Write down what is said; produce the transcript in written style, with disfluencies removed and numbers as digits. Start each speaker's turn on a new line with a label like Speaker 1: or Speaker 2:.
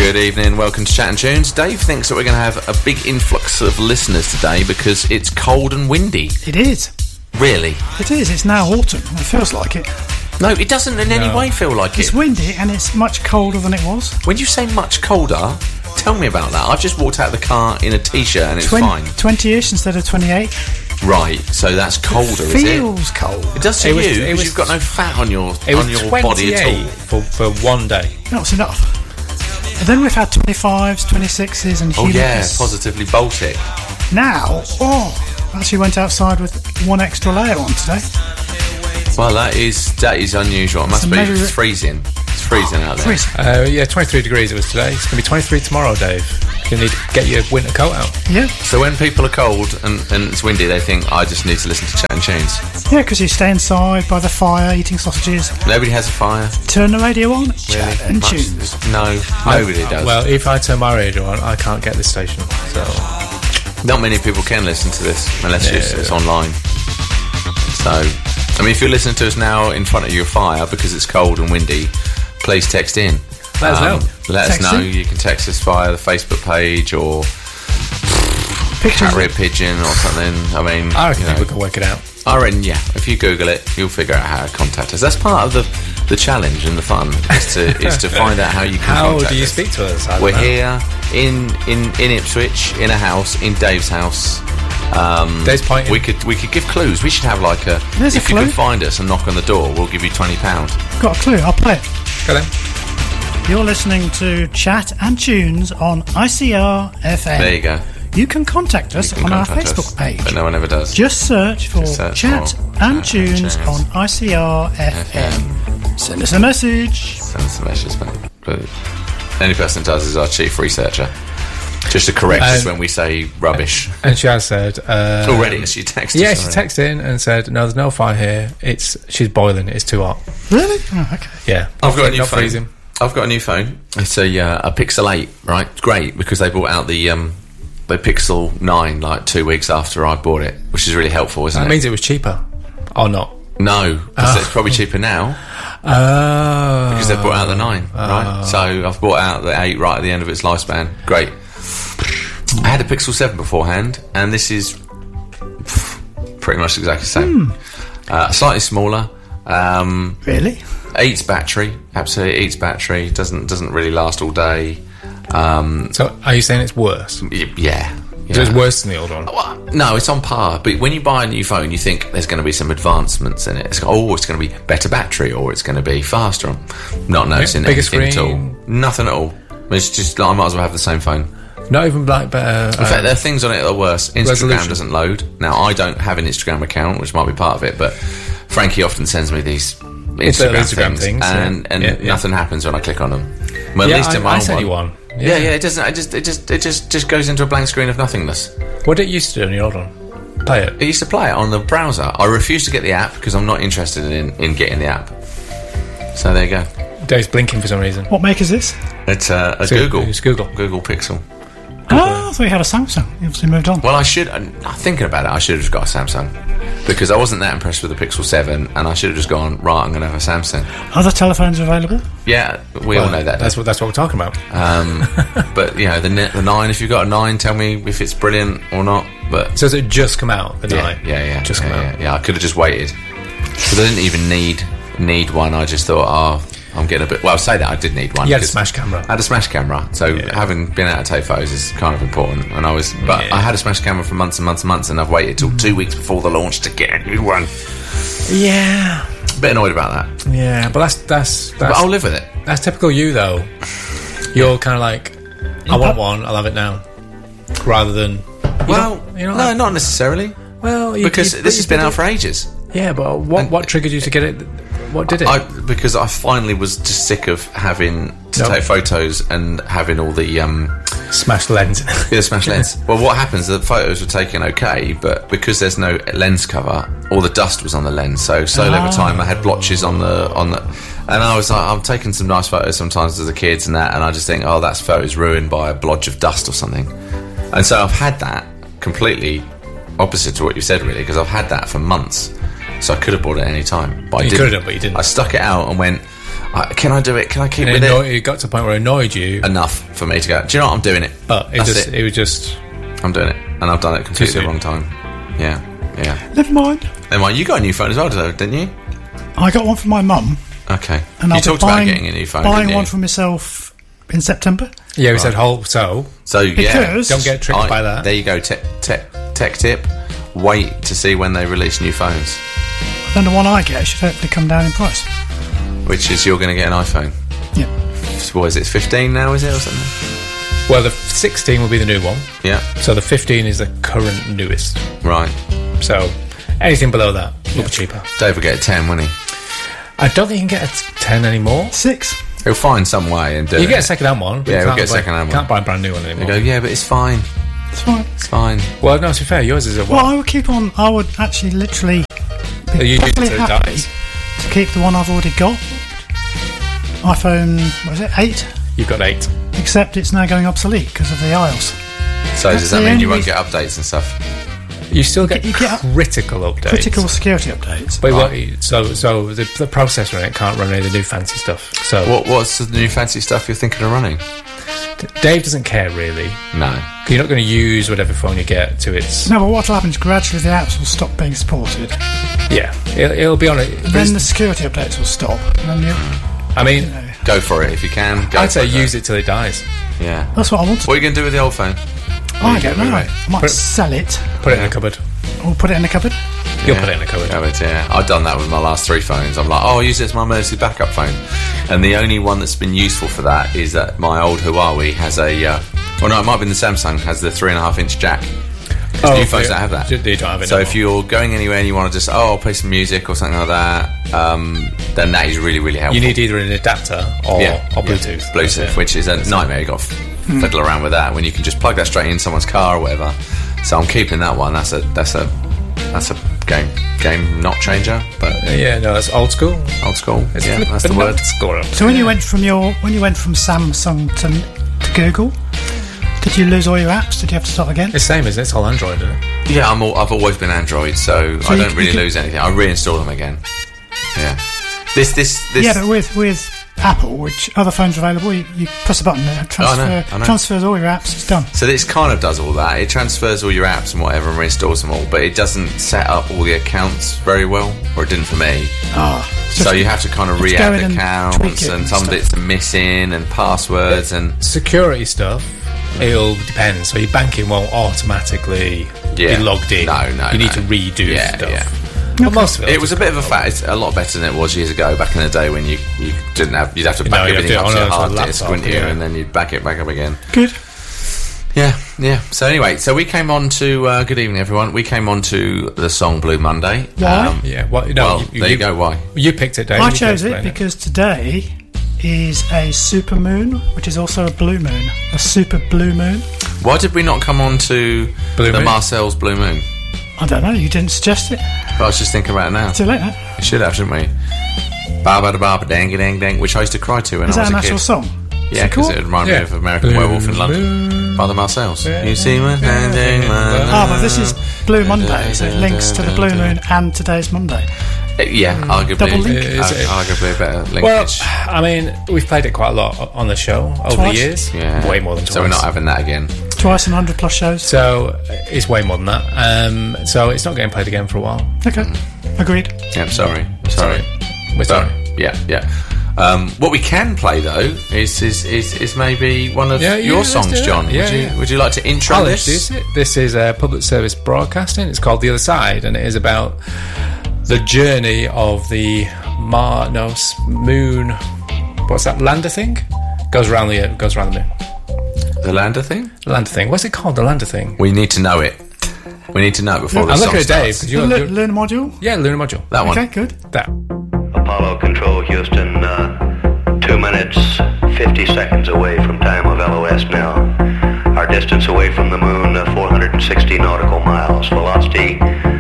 Speaker 1: Good evening, welcome to Chat and Tunes. Dave thinks that we're going to have a big influx of listeners today because it's cold and windy.
Speaker 2: It is.
Speaker 1: Really?
Speaker 2: It is. It's now autumn. It feels like it.
Speaker 1: No, it doesn't in any way feel like
Speaker 2: It's windy and it's much colder than it was.
Speaker 1: When you say much colder, tell me about that. I've just walked out of the car in a t-shirt and it's fine.
Speaker 2: 20-ish instead of 28.
Speaker 1: Right, so that's colder, is it?
Speaker 2: Feels cold.
Speaker 1: It does to you, because you've got no fat on your body at all.
Speaker 3: For one day.
Speaker 2: That's enough. And then we've had 25s, 26s and humidity.
Speaker 1: Oh yeah, positively Baltic.
Speaker 2: Now, actually went outside with one extra layer on today.
Speaker 1: Well, that is unusual. It must be freezing. It's freezing out there.
Speaker 2: Freezing.
Speaker 3: 23 degrees it was today. It's going to be 23 tomorrow, Dave. You need to get your winter coat out.
Speaker 2: Yeah.
Speaker 1: So when people are cold and it's windy, they think, I just need to listen to Chat and Tunes.
Speaker 2: Yeah, because you stay inside by the fire eating sausages.
Speaker 1: Nobody has a fire.
Speaker 2: Turn the radio on.
Speaker 1: Really?
Speaker 2: Chat and Tunes.
Speaker 1: No, nobody does.
Speaker 3: Well, if I turn my radio on, I can't get this station. So
Speaker 1: not many people can listen to this unless it's online. So, I mean, if you're listening to us now in front of your fire because it's cold and windy, please text in.
Speaker 3: Let us know.
Speaker 1: Let us know. You can text us via the Facebook page or Carrier Pigeon or something. I mean,
Speaker 3: I reckon people can work it out.
Speaker 1: I reckon, yeah. If you Google it, you'll figure out how to contact us. That's part of the challenge and the fun is to find out how you can contact us.
Speaker 3: How do you speak to us?
Speaker 1: We're here in Ipswich, in a house, in Dave's house.
Speaker 3: Dave's pointing.
Speaker 1: We could give clues. We should have like a.
Speaker 2: There's
Speaker 1: if
Speaker 2: a clue.
Speaker 1: You can find us and knock on the door, we'll give you £20.
Speaker 2: Got a clue. I'll play it.
Speaker 3: Go then.
Speaker 2: You're listening to Chat and Tunes on ICR FM.
Speaker 1: There you go.
Speaker 2: You can contact us on our Facebook page.
Speaker 1: But no one ever does.
Speaker 2: Just search for Chat and Tunes on ICR FM. Send us a message.
Speaker 1: Send us a message, mate. But the only person that does is our chief researcher. Just to correct us when we say rubbish.
Speaker 3: And she has said...
Speaker 1: already, she texted us.
Speaker 3: Yeah, she texted in and said, no, there's no fire here. She's boiling. It's too hot.
Speaker 2: Really? Oh, okay.
Speaker 3: Yeah.
Speaker 1: I've got a new phone.
Speaker 3: Freezing.
Speaker 1: I've got a new phone. It's a Pixel 8, right? It's great because they brought out the Pixel 9 like 2 weeks after I bought it, which is really helpful, isn't it?
Speaker 3: That means it was cheaper. Or not?
Speaker 1: No, because it's probably cheaper now.
Speaker 3: Oh.
Speaker 1: Because they brought out the 9, right? So I've brought out the 8 right at the end of its lifespan. Great. I had a Pixel 7 beforehand, and this is pretty much exactly the same. Slightly smaller.
Speaker 2: Really?
Speaker 1: Eats battery. Absolutely eats battery. Doesn't really last all day.
Speaker 3: So are you saying it's worse?
Speaker 1: Yeah.
Speaker 3: So it's worse than the old one?
Speaker 1: Well, no, it's on par. But when you buy a new phone, you think there's going to be some advancements in it. It's going to be better battery, or it's going to be faster. I'm not noticing anything at all. Nothing at all. It's just like I might as well have the same phone.
Speaker 3: Not even like better.
Speaker 1: In fact, there are things on it that are worse. Instagram
Speaker 3: resolution.
Speaker 1: doesn't load. Now, I don't have an Instagram account, which might be part of it, but Frankie often sends me these Instagram things and nothing happens when I click on them. Well, at least in my own
Speaker 3: sent you one.
Speaker 1: Yeah, it doesn't. It just goes into a blank screen of nothingness.
Speaker 3: What did it used to do on your old one? Play it.
Speaker 1: It used to play it on the browser. I refuse to get the app because I'm not interested in getting the app. So there you go.
Speaker 3: Dave's blinking for some reason.
Speaker 2: What make is this?
Speaker 1: It's a Google.
Speaker 3: It's Google
Speaker 1: Pixel.
Speaker 2: I thought you had a Samsung. You obviously moved on.
Speaker 1: Well, I'm thinking about it, I should have just got a Samsung. Because I wasn't that impressed with the Pixel 7, and I should have just gone, right, I'm going to have a Samsung.
Speaker 2: Other telephones available?
Speaker 1: Yeah, we all know that.
Speaker 3: That's what we're talking about.
Speaker 1: But, you know, the 9, if you've got a 9, tell me if it's brilliant or not. But
Speaker 3: so has it just come out, the 9?
Speaker 1: Yeah.
Speaker 3: Just come out.
Speaker 1: Yeah, I could have just waited. Because I didn't even need one. I just thought, I'm getting a bit... Well, I'll say that I did need one.
Speaker 3: You had a smash camera.
Speaker 1: I had a smash camera. So having been able to take photos is kind of important. And I had a smash camera for months and months and months, and I've waited till 2 weeks before the launch to get a new one.
Speaker 3: Yeah.
Speaker 1: A bit annoyed about that.
Speaker 3: Yeah, but that's
Speaker 1: But I'll live with it.
Speaker 3: That's typical you, though. You're kind of like, I want one, I'll have it now. Rather than...
Speaker 1: No, not necessarily.
Speaker 3: Well,
Speaker 1: because this has been out for ages.
Speaker 3: Yeah, but what triggered you to get it? What did it?
Speaker 1: Because I finally was just sick of having to take photos and having all the
Speaker 3: smashed lens.
Speaker 1: Yeah, smashed lens. Well, what happens? The photos were taken okay, but because there's no lens cover, all the dust was on the lens. So over time, I had blotches on the. And I was like, I'm taking some nice photos sometimes as the kids and that, and I just think, that photo's ruined by a blotch of dust or something. And so I've had that completely opposite to what you said, really, because I've had that for months. So I could have bought it at any time. But
Speaker 3: you could have, but you didn't.
Speaker 1: I stuck it out and went, Can I do it? Can I keep
Speaker 3: And
Speaker 1: with it?
Speaker 3: it got to the point where it annoyed you.
Speaker 1: Enough for me to go, do you know what, I'm doing it.
Speaker 3: But it was just...
Speaker 1: I'm doing it. And I've done it completely the wrong time. Yeah.
Speaker 2: Never mind.
Speaker 1: Never mind, you got a new phone as well, didn't you?
Speaker 2: I got one for my mum.
Speaker 1: Okay.
Speaker 2: And
Speaker 1: you talked about getting a new phone,
Speaker 2: buying
Speaker 1: didn't you?
Speaker 2: one for myself in September.
Speaker 3: Yeah, we said so.
Speaker 1: So,
Speaker 2: Because-
Speaker 3: Don't get tricked by that.
Speaker 1: There you go, tech tip. Wait to see when they release new phones.
Speaker 2: Then the one I get should hopefully come down in price.
Speaker 1: Which is, you're going to get an iPhone.
Speaker 2: Yeah.
Speaker 1: What is it, 15 now, is it, or something?
Speaker 3: Well, the 16 will be the new one.
Speaker 1: Yeah.
Speaker 3: So the 15 is the current newest.
Speaker 1: Right.
Speaker 3: So anything below that will be cheaper.
Speaker 1: Dave will get a 10, won't he?
Speaker 3: I don't think you can get a 10 anymore.
Speaker 2: 6.
Speaker 1: He'll find some way and do it.
Speaker 3: You get a second-hand one. But
Speaker 1: Yeah,
Speaker 3: you
Speaker 1: we'll
Speaker 3: can't
Speaker 1: get a second-hand
Speaker 3: Can't
Speaker 1: one.
Speaker 3: buy a brand new one anymore.
Speaker 1: You go, yeah, but it's fine.
Speaker 2: It's fine.
Speaker 1: It's fine.
Speaker 3: Well, no, to be fair, yours is a
Speaker 2: Well, I would keep on. I would actually literally
Speaker 3: You
Speaker 2: be
Speaker 3: use it
Speaker 2: perfectly
Speaker 3: till it
Speaker 2: happy
Speaker 3: dies.
Speaker 2: to keep the one I've already got. iPhone, what is it, 8?
Speaker 3: You've got 8.
Speaker 2: Except it's now going obsolete because of the iOS.
Speaker 1: So does
Speaker 2: That's
Speaker 1: that
Speaker 2: the
Speaker 1: mean you
Speaker 2: only
Speaker 1: won't get updates and stuff?
Speaker 3: You still get,
Speaker 2: You get
Speaker 3: critical updates.
Speaker 2: critical security updates.
Speaker 3: But so the processor in it can't run any of the new fancy stuff. So
Speaker 1: What's the new fancy stuff you're thinking of running?
Speaker 3: Dave doesn't care really.
Speaker 1: No.
Speaker 3: You're not going to use whatever phone you get to its...
Speaker 2: No, but what will happen is gradually the apps will stop being supported.
Speaker 3: Yeah, it'll be on it.
Speaker 2: And then the security updates will stop. And then
Speaker 3: I mean,
Speaker 1: Go for it if you can.
Speaker 3: I'd say use it till it dies.
Speaker 1: Yeah.
Speaker 2: that's what I want to do.
Speaker 1: What are you going to do with the old phone?
Speaker 2: I don't know.
Speaker 1: right.
Speaker 2: I might
Speaker 3: Put-
Speaker 2: sell it
Speaker 3: Put it in a cupboard.
Speaker 2: or put it in the cupboard.
Speaker 3: You'll put it in a cupboard.
Speaker 1: Yeah. I've done that with my last 3 phones. I'm like, I'll use it as my emergency backup phone. And the only one that's been useful for that is that my old Huawei has a... well, no, it might have been the Samsung, has the 3.5-inch jack. There's new phones that have that.
Speaker 3: You don't have it
Speaker 1: So
Speaker 3: no
Speaker 1: if
Speaker 3: more.
Speaker 1: you're going anywhere and you want to just, I'll play some music or something like that, then that is really, really helpful.
Speaker 3: You need either an adapter or Bluetooth.
Speaker 1: Bluetooth,
Speaker 3: Yeah.
Speaker 1: which is a nightmare. You've got to fiddle around with that when you can just plug that straight in someone's car or whatever. So I'm keeping that one. That's a game not changer, but
Speaker 3: Yeah, no, that's old school.
Speaker 1: old school.
Speaker 3: It's
Speaker 1: Yeah, that's the
Speaker 3: flippin'
Speaker 1: word.
Speaker 3: old school.
Speaker 2: So when you went from Samsung to Google, did you lose all your apps? Did you have to start again?
Speaker 3: It's the same, isn't it? It's all Android, isn't it?
Speaker 1: Yeah, I've always been Android, so I
Speaker 2: you-
Speaker 1: don't
Speaker 2: you
Speaker 1: really
Speaker 2: can-
Speaker 1: lose anything. I reinstall them again. Yeah. This.
Speaker 2: Yeah, but with Apple, which other phones are available, you press a button and it
Speaker 1: I know.
Speaker 2: transfers all your apps. It's done.
Speaker 1: So this kind of does all that. It transfers all your apps and whatever and reinstalls them all, but it doesn't set up all the accounts very well, or it didn't for me. So you have to kind of
Speaker 2: go
Speaker 1: re-add
Speaker 2: in and
Speaker 1: accounts
Speaker 2: tweak it
Speaker 1: and
Speaker 2: and
Speaker 1: some
Speaker 2: stuff.
Speaker 1: bits are missing and passwords and
Speaker 3: Security stuff, it'll depend. So your banking won't automatically be logged in.
Speaker 1: No,
Speaker 3: You need to redo stuff.
Speaker 1: Yeah.
Speaker 3: But most of
Speaker 1: It was a bit of a fact. It's a lot better than it was years ago. Back in the day when you didn't have, you'd have to back
Speaker 3: you'd have
Speaker 1: everything
Speaker 3: to
Speaker 1: up to
Speaker 3: do it
Speaker 1: your
Speaker 3: on a
Speaker 1: hard disk,
Speaker 3: laptop,
Speaker 1: wouldn't you?
Speaker 3: yeah.
Speaker 1: And then you'd back it back up again.
Speaker 2: Good.
Speaker 1: Yeah. So anyway, we came on to good evening, everyone. We came on to the song Blue Monday.
Speaker 2: Why?
Speaker 3: Yeah, well, no,
Speaker 1: Well, there you go. Why?
Speaker 3: You picked it, Dave.
Speaker 2: I
Speaker 3: You can
Speaker 2: chose it
Speaker 3: explain
Speaker 2: because today is a super moon, which is also a blue moon. A super blue moon.
Speaker 1: Why did we not come on to
Speaker 3: Blue
Speaker 1: the
Speaker 3: Moon?
Speaker 1: Marcel's Blue Moon?
Speaker 2: I don't know. You didn't suggest it.
Speaker 1: But I was just thinking about it now.
Speaker 2: Too late. Now.
Speaker 1: We should have, shouldn't we? Ba ba da ba ba dang dang dang, which I used to cry to when
Speaker 2: Is
Speaker 1: I
Speaker 2: that
Speaker 1: was
Speaker 2: an
Speaker 1: a
Speaker 2: actual
Speaker 1: kid.
Speaker 2: song?
Speaker 1: Yeah,
Speaker 2: Is it
Speaker 1: because
Speaker 2: cool?
Speaker 1: it reminded
Speaker 3: Yeah.
Speaker 1: me of American
Speaker 3: Blue
Speaker 1: Werewolf in London by the Marcells. You see my standing
Speaker 2: But this is Blue Monday, so it links to the blue moon and today's Monday.
Speaker 1: Yeah, arguably,
Speaker 2: Double link.
Speaker 1: arguably a better
Speaker 3: Well,
Speaker 1: linkage.
Speaker 3: I mean, we've played it quite a lot on the show over
Speaker 2: Twice?
Speaker 3: the years.
Speaker 1: Yeah.
Speaker 3: Way more than twice.
Speaker 1: So we're not having that again.
Speaker 2: Twice in 100 plus shows.
Speaker 3: So it's way more than that. So it's not getting played again for a while.
Speaker 2: Okay, agreed.
Speaker 1: Yeah, sorry.
Speaker 3: We're sorry.
Speaker 1: Yeah. What we can play though is maybe one of
Speaker 3: Yeah,
Speaker 1: your
Speaker 3: let's
Speaker 1: songs,
Speaker 3: do that.
Speaker 1: John.
Speaker 3: Yeah.
Speaker 1: Would you like to intro
Speaker 3: I'll
Speaker 1: this?
Speaker 3: introduce it. This is public service broadcasting. It's called The Other Side, and it is about the journey of the moon. What's that? Lander thing? Goes around the moon.
Speaker 1: The Lander thing?
Speaker 3: Lander thing. What's it called? The Lander thing.
Speaker 1: We need to know it. We need to know it before the
Speaker 3: I'm
Speaker 1: song
Speaker 3: looking at Dave.
Speaker 1: starts.
Speaker 3: 'Cause
Speaker 2: The
Speaker 3: you're,
Speaker 2: lunar module.
Speaker 3: yeah, lunar module.
Speaker 1: That one.
Speaker 2: Okay, good.
Speaker 3: That.
Speaker 4: Apollo Control, Houston, 2 minutes, 50 seconds away from time of LOS now. Our distance away from the moon, 460 nautical miles. Velocity,